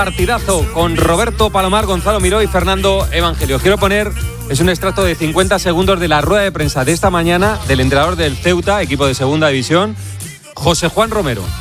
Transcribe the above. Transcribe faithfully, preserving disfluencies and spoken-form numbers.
Partidazo con Roberto Palomar, Gonzalo Miró y Fernando Evangelio. Quiero poner, es un extracto de cincuenta segundos de la rueda de prensa de esta mañana del entrenador del Ceuta, equipo de segunda división, José Juan Romero.